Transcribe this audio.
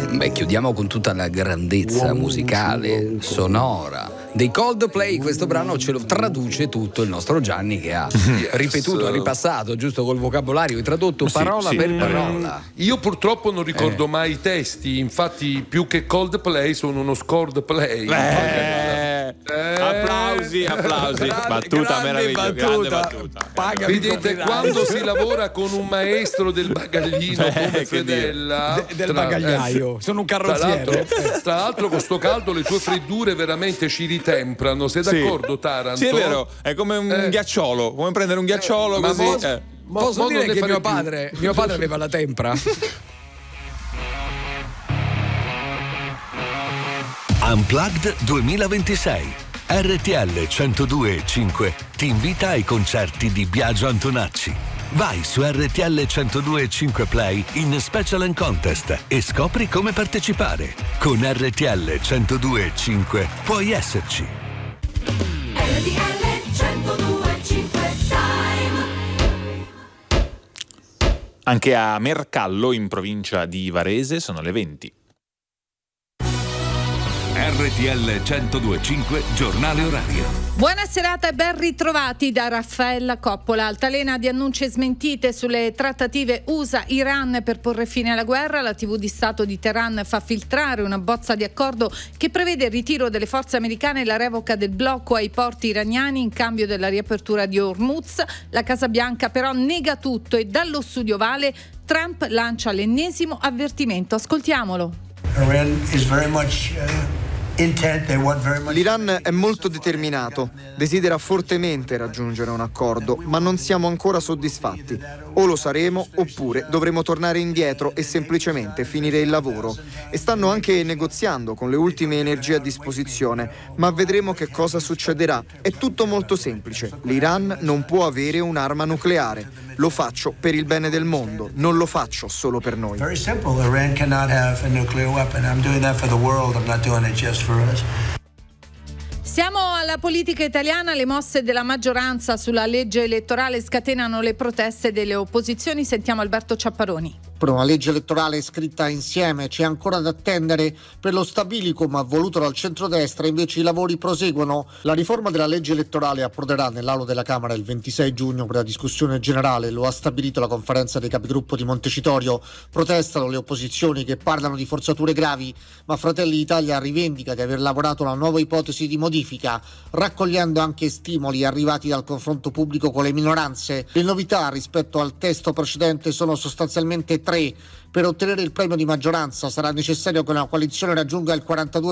chiudiamo con tutta la grandezza musicale, sonora dei Coldplay. Questo brano ce lo traduce tutto il nostro Gianni, che ha ripetuto, ha ripassato giusto col vocabolario, tradotto parola per parola. Io purtroppo non ricordo mai i testi, infatti più che Coldplay sono uno scored play. Applausi. Battuta meravigliosa, grande battuta. Vedete, quando si lavora con un maestro del bagaglino come Fedella, del bagagliaio, sono un carrozziere. Tra l'altro con sto caldo le tue freddure veramente ci ritemprano. Sei d'accordo, Taranto? Sì, è vero, è come un ghiacciolo, come prendere un ghiacciolo così. Posso dire che mio padre aveva la tempra? Unplugged 2026. RTL 102.5 ti invita ai concerti di Biagio Antonacci. Vai su RTL 102.5 Play in Special and Contest e scopri come partecipare. Con RTL 102.5 puoi esserci. RTL 102.5 Time. Anche a Mercallo, in provincia di Varese, sono le 20. RTL 102.5 Giornale Orario. Buona serata e ben ritrovati da Raffaella Coppola. Altalena di annunci e smentite sulle trattative USA-Iran per porre fine alla guerra. La TV di Stato di Teheran fa filtrare una bozza di accordo che prevede il ritiro delle forze americane e la revoca del blocco ai porti iraniani in cambio della riapertura di Hormuz. La Casa Bianca però nega tutto e dallo studio Ovale Trump lancia l'ennesimo avvertimento. Ascoltiamolo. Iran is very much L'Iran è molto determinato, desidera fortemente raggiungere un accordo, ma non siamo ancora soddisfatti. O lo saremo, oppure dovremo tornare indietro e semplicemente finire il lavoro. E stanno anche negoziando con le ultime energie a disposizione, ma vedremo che cosa succederà. È tutto molto semplice. L'Iran non può avere un'arma nucleare. Lo faccio per il bene del mondo, non lo faccio solo per noi. Very simple. Iran cannot have a nuclear weapon. I'm doing that for the world. I'm not doing it just for us. Siamo alla politica italiana. Le mosse della maggioranza sulla legge elettorale scatenano le proteste delle opposizioni. Sentiamo Alberto Ciapparoni. Per una legge elettorale scritta insieme c'è ancora da attendere. Per lo stabilicum voluto dal centrodestra invece i lavori proseguono. La riforma della legge elettorale approderà nell'aula della Camera il 26 giugno per la discussione generale, lo ha stabilito la conferenza dei capigruppo di Montecitorio. Protestano le opposizioni che parlano di forzature gravi, ma Fratelli d'Italia rivendica di aver lavorato a una nuova ipotesi di modifica, raccogliendo anche stimoli arrivati dal confronto pubblico con le minoranze. Le novità rispetto al testo precedente sono sostanzialmente 3. Per ottenere il premio di maggioranza sarà necessario che una coalizione raggiunga il 42%